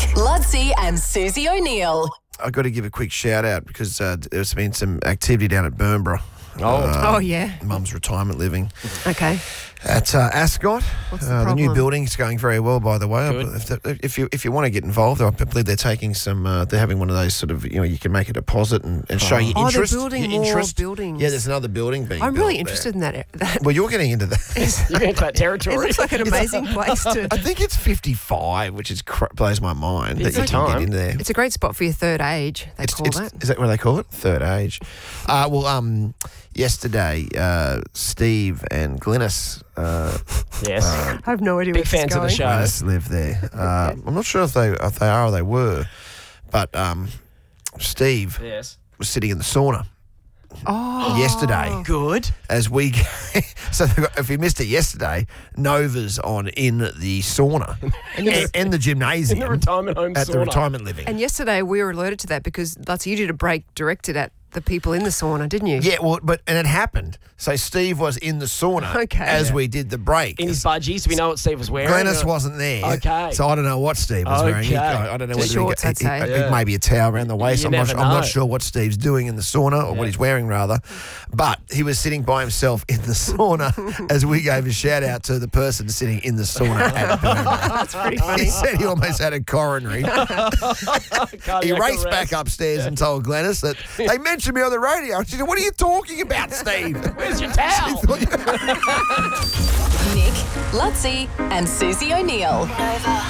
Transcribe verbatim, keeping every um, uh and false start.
Lutzi and Susie O'Neill. I've got to give a quick shout out because uh, there's been some activity down at Burnborough. Oh, oh yeah. Mum's retirement living. Okay. At uh, Ascot. What's the uh, the new problem? building's going very well, by the way. Good. If, if you if you want to get involved, I believe they're taking some. Uh, they're having one of those sort of, you know, you can make a deposit and, and show your Oh, they're interest. building your more interest. buildings. Yeah, there's another building being. I'm really built interested there. in that. that. Well, you're getting into that. You're into that territory. It looks like an amazing place to. I think it's fifty-five, which is cr- blows my mind that Busy you can time. get in there. It's a great spot for your third age. They It's- call it's- that. Is that what they call it? Third age. Uh, well, um, yesterday, uh, Steve and Glynis, uh, Yes. I have no idea. Big where this is fans of the going. show. Glynis live there. Uh, I'm not sure if they if they are or they were, but um, Steve yes. was sitting in the sauna Oh, yesterday. Good. As we, so they've got- if you missed it yesterday, Nova's on in the sauna and, and the gymnasium In the retirement home at the sauna. retirement living. And yesterday we were alerted to that because Lutzi, you did a break directed at the people in the sauna, didn't you? Yeah, well, but and it happened. So Steve was in the sauna Okay. as Yeah. we did the break. In his budgies, do we know what Steve was wearing? Glennis or- wasn't there. Okay. So I don't know what Steve was wearing. He- Okay. I don't know Just whether shorts, he, I'd he, say. he- Yeah. maybe a towel around the waist. You I'm not, never I'm not know. sure what Steve's doing in the sauna or what he's wearing rather. But he was sitting by himself in the sauna as we gave a shout out to the person sitting in the sauna at Burnborough. That's pretty funny. He said he almost had a coronary. he Cardiac raced arrest. back upstairs and told Glennis that they mentioned me on the radio. She said, "What are you talking about, Steve?" Where's your towel? Nick, Lutzi and Susie O'Neill. Nova.